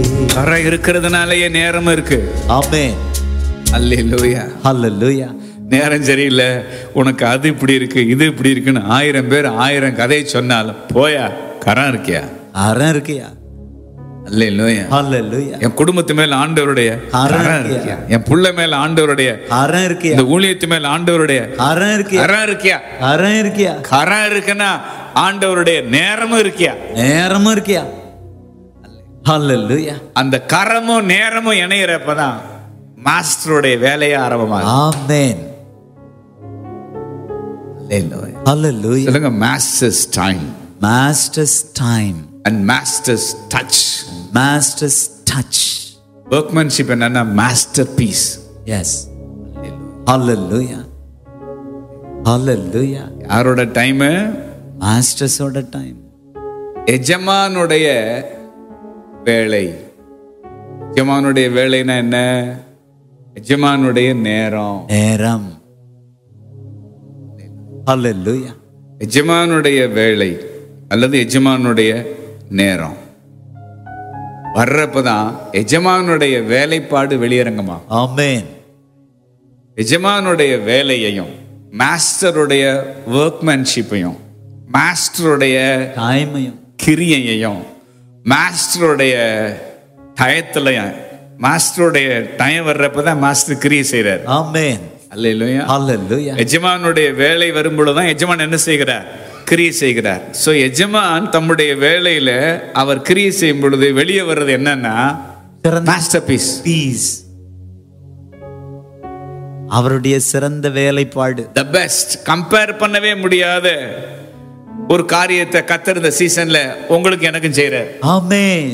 கரை இருக்கிறதுனாலயே நேரம் இருக்கு. ஆமென். அல்லேலூயா. ஹல்லேலூயா. நேரம் சரியில்லை, உனக்கு அது இப்படி இருக்கு, இது இப்படி இருக்குன்னு 1000 பேர் 1000 கதையை சொன்னாலும் போயா, கரம் இருக்கியா? அறம் இருக்கியா? அல்லேலூயா. ஹல்லேலூயா. என் குடும்பத்து மேல ஆண்டவருடைய கரம் கரம் இருக்கியா? என் புள்ள மேல ஆண்டவருடைய அறம் இருக்கியா? இந்த ஊழியத்து மேல ஆண்டவருடைய அறம் இருக்கியா? கரம் இருக்கியா? அறம் இருக்கியா? கரம் இருக்குன்னா ஆண்டவருடைய நேரமும் இருக்கியா? நேரமும் இருக்கியா? ஹல்லேலூயா. அந்த கரமும் நேரமும் இணையறப்பதான் மாஸ்டருடைய வேலையை ஆரம்பமாகும். ஆமென். அல்லேலூயா. ஹல்லேலூயா. சொல்லுங்க, masters time Master's time. and master's touch. Master's touch. workmanship என்னன்னா masterpiece. Yes. Hallelujah. Hallelujah. யாரோட டைம்? Master's order time. எஜமானுடைய வேலை. எஜமானுடைய வேலைனா என்ன? எஜமானுடைய நேரம். நேரம். Hallelujah. எஜமானுடைய வேலை அல்லது எஜமானுடைய நேரம் வர்றப்பதான் எஜமானுடைய வேலைப்பாடு வெளியரங்கமா. Amen. எஜமானுடைய வேலையையும் மாஸ்டருடைய ஒர்க்மேன்ஷிப்பையும் மாஸ்டருடைய டைமையும் கிரியையையும் மாஸ்டருடைய டயத்துலையும் மாஸ்டருடைய டைம் வர்றப்பதான் மாஸ்டர் கிரியை செய்யறார். Amen. அல்லேலூயா. Hallelujah. எஜமானுடைய வேலை வரும்பொழுதுதான் எஜமான் என்ன செய்கிறார்? கிரியை செய்கிறார். சோ எஜமான் தம்முடைய வேலையில அவர் கிரியை செய்யும் பொழுது வெளியே வர்றது என்னன்னா மாஸ்டர் பீஸ். அவருடைய சிறந்த வேலைப்பாடு. The best. கம்பேர் பண்ணவே முடியாத ஒரு காரியத்தை கர்த்தர் இந்த சீசன்ல உங்களுக்கு எனக்கும் செய்றார். ஆமென்.